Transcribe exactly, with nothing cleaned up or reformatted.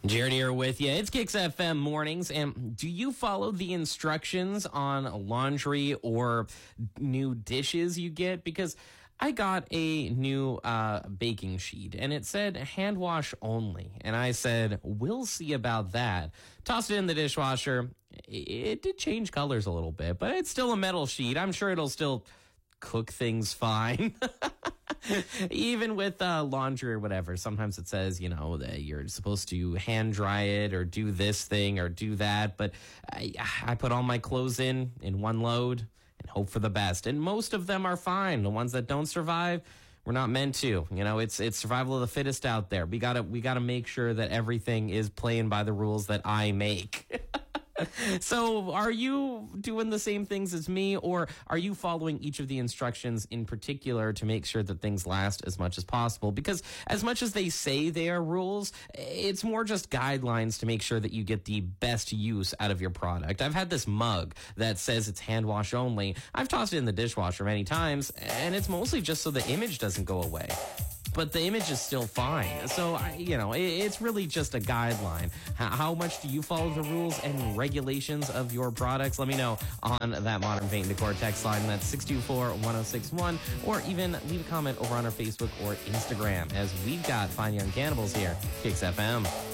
Jared here with you. It's Kicks F M mornings. And do you follow the instructions on laundry or new dishes you get? Because I got a new uh, baking sheet and it said hand wash only. And I said, we'll see about that. Tossed it in the dishwasher. It did change colors a little bit, but it's still a metal sheet. I'm sure it'll still cook things fine. Even with uh, laundry or whatever, sometimes it says, you know, that you're supposed to hand dry it or do this thing or do that. But I, I put all my clothes in in one load and hope for the best. And most of them are fine. The ones that don't survive, we're not meant to. You know, it's it's survival of the fittest out there. We gotta we gotta make sure that everything is playing by the rules that I make. So are you doing the same things as me, or are you following each of the instructions in particular to make sure that things last as much as possible? Because as much as they say they are rules, it's more just guidelines to make sure that you get the best use out of your product. I've had this mug that says it's hand wash only. I've tossed it in the dishwasher many times, and it's mostly just so the image doesn't go away. But the image is still fine. So, I, you know, it, it's really just a guideline. How, how much do you follow the rules and regulations of your products? Let me know on that Modern Paint and Decor text line. That's six two four, one oh six one. Or even leave a comment over on our Facebook or Instagram, as we've got Fine Young Cannibals here. Kicks F M.